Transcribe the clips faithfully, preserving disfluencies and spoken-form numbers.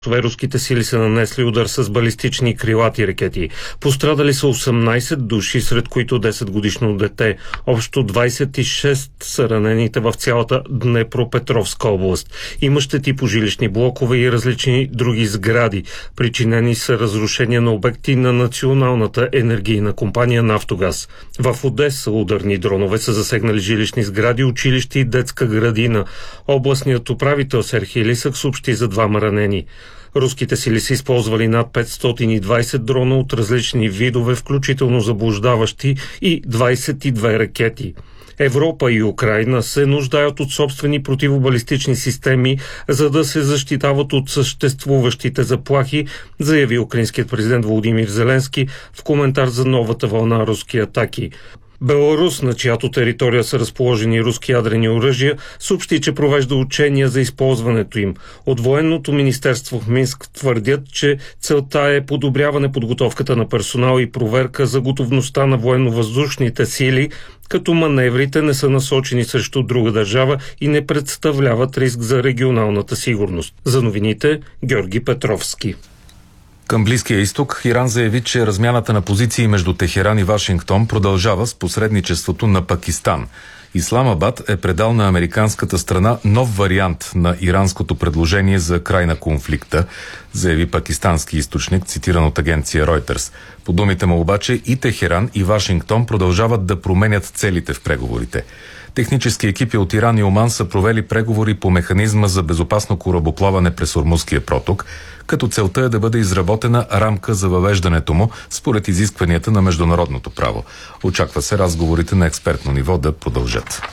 Руските сили са нанесли удар с балистични крилати ракети. Пострадали са осемнайсет души, сред които десет годишно дете. Общо двайсет и шест са ранените в цялата Днепропетровска област. Има щети по жилищни блокове и различни други сгради. Причинени са разрушения на обекти на националната енергийна компания Нафтогаз. В Одеса ударни дронове са засегнали жилищни сгради, училище и детска градина. Областният управител Сергей Лисак съобщи за двама ранени. Руските сили са използвали над петстотин и двайсет дрона от различни видове, включително заблуждаващи, и двайсет и две ракети. Европа и Украйна се нуждаят от собствени противобалистични системи, за да се защитават от съществуващите заплахи, заяви украинският президент Володимир Зеленски в коментар за новата вълна руски атаки. Беларус, на чиято територия са разположени руски ядрени оръжия, съобщи, че провежда учения за използването им. От военното министерство в Минск твърдят, че целта е подобряване подготовката на персонал и проверка за готовността на военно-въздушните сили, като маневрите не са насочени срещу друга държава и не представляват риск за регионалната сигурност. За новините Георги Петровски. Към Близкия изток, Иран заяви, че размяната на позиции между Техеран и Вашингтон продължава с посредничеството на Пакистан. Исламабад е предал на американската страна нов вариант на иранското предложение за край на конфликта, заяви пакистански източник, цитиран от агенция Reuters. По думите му обаче и Техеран, и Вашингтон продължават да променят целите в преговорите. Технически екипи от Иран и Оман са провели преговори по механизма за безопасно корабоплаване през Ормузския проток, като целта е да бъде изработена рамка за въвеждането му според изискванията на международното право. Очаква се разговорите на експертно ниво да продължат.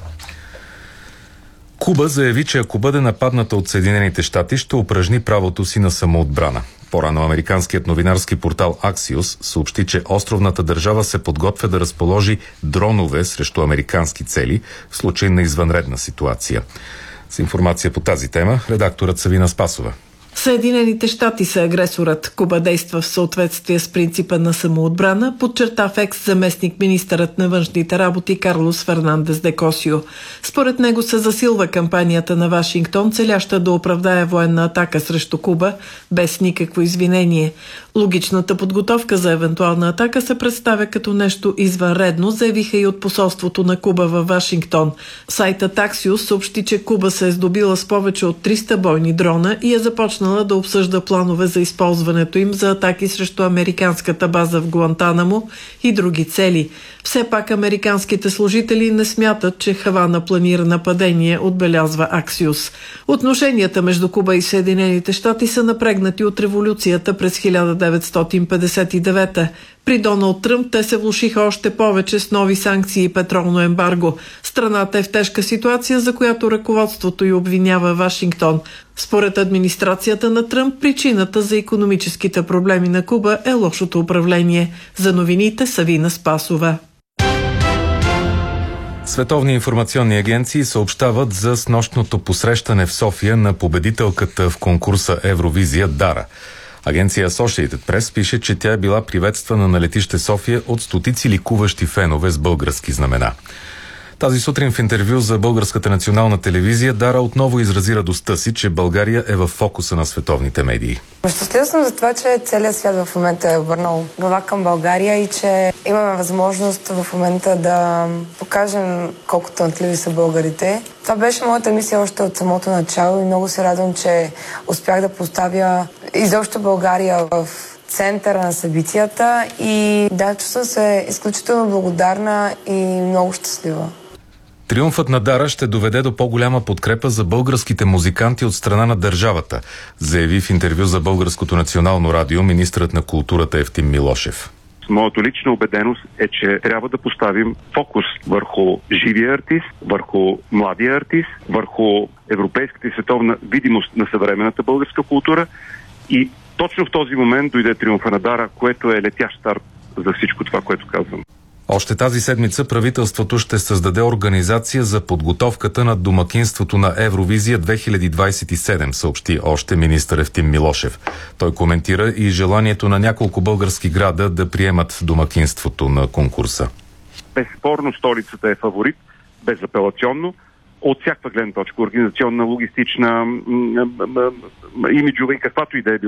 Куба заяви, че ако бъде нападната от Съединените щати, ще упражни правото си на самоотбрана. По-рано американският новинарски портал Axios съобщи, че островната държава се подготвя да разположи дронове срещу американски цели в случай на извънредна ситуация. С информация по тази тема, редакторът Савина Спасова. Съединените щати са агресорът. Куба действа в съответствие с принципа на самоотбрана, подчерта в екс заместник министърът на външните работи Карлос Фернандес де Косио. Според него се засилва кампанията на Вашингтон, целяща да оправдае военна атака срещу Куба без никакво извинение. Логичната подготовка за евентуална атака се представя като нещо извънредно, заявиха и от посолството на Куба във Вашингтон. Сайтът Axios съобщи, че Куба се е здобила с повече от триста бойни дрона и е започнала да обсъжда планове за използването им за атаки срещу американската база в Гуантанамо и други цели. Все пак американските служители не смятат, че Хавана планира нападение, отбелязва Axios. Отношенията между Куба и Съединените щати са напрегнати от революцията през хиляда деветстотин петдесет и девета. При Доналд Тръмп те се влошиха още повече с нови санкции и петролно ембарго. Страната е в тежка ситуация, за която ръководството й обвинява Вашингтон. Според администрацията на Тръмп, причината за икономическите проблеми на Куба е лошото управление. За новините Савина Спасова. Световни информационни агенции съобщават за снощното посрещане в София на победителката в конкурса Евровизия Дара. Агенция Associated Press пише, че тя е била приветствана на летище София от стотици ликуващи фенове с български знамена. Тази сутрин в интервю за Българската национална телевизия Дара отново изрази радостта си, че България е в фокуса на световните медии. Щастлива съм за това, че целият свят в момента е обърнал глава към България и че имаме възможност в момента да покажем колко талантливи са българите. Това беше моята мисия още от самото начало и много се радвам, че успях да поставя изобщо България в центъра на събитията и да, чувствам се изключително благодарна и много щастлива. Триумфът на Дара ще доведе до по-голяма подкрепа за българските музиканти от страна на държавата, заяви в интервю за Българското национално радио министърът на културата Евтим Милошев. Моята лична убеденост е, че трябва да поставим фокус върху живия артист, върху младия артист, върху европейската и световна видимост на съвременната българска култура и точно в този момент дойде триумфа на Дара, което е летящ старт за всичко това, което казвам. Още тази седмица правителството ще създаде организация за подготовката на домакинството на Евровизия две хиляди двадесет и седем, съобщи още министър Евтим Милошев. Той коментира и желанието на няколко български града да приемат домакинството на конкурса. Безспорно столицата е фаворит, безапелационно, от всякаква гледна точка, организационна, логистична, имиджова и каквато и да е било